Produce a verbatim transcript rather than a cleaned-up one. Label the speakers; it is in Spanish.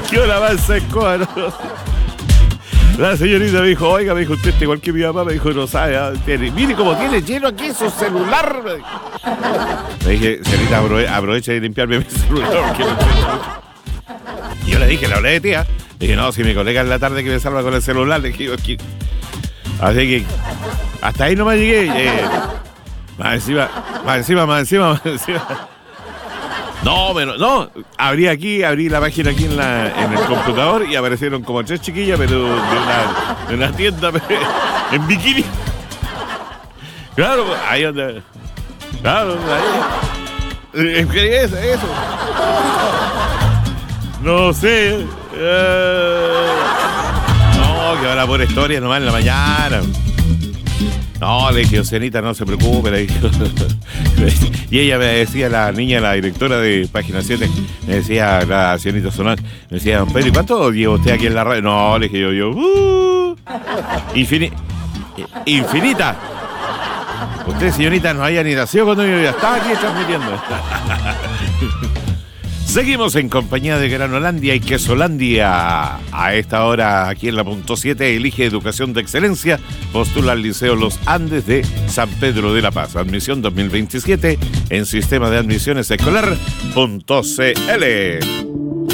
Speaker 1: ¿Qué hora va esa escoba? ¿No? La señorita me dijo, oiga, me dijo, usted está igual que mi papá, me dijo, no sabe, ¿ah? Tiene, mire cómo tiene lleno aquí su celular. Le dije, señorita, aprove- aprovecha de limpiarme mi celular. Porque no tengo... Y yo le dije, le hablé de tía. Le dije, no, si mi colega en la tarde que me salva con el celular, le dije, aquí. Así que, hasta ahí no me llegué. Eh, más encima, más encima, más encima, más encima. No, pero no, abrí aquí, abrí la página aquí en la en el computador y aparecieron como tres chiquillas, pero de una, de una tienda en bikini. Claro, ahí donde. Claro, ahí. Eso, eso. No sé. Eh, no, que ahora por historia nomás en la mañana. No, le dije, Oceanita, no se preocupe, le dije. Y ella me decía, la niña, la directora de Página siete, me decía, la señorita Sonar, me decía, don Pedro, ¿y cuánto lleva usted aquí en la radio? No, le dije yo, yo, uh, infini- infinita. Usted, señorita, no haya ni nacido cuando yo ya estaba aquí transmitiendo. Seguimos en compañía de Granolandia y Quesolandia. A esta hora, aquí en la punto siete, elige educación de excelencia. Postula al Liceo Los Andes de San Pedro de la Paz. Admisión dos mil veintisiete en sistema de admisiones escolar punto c l.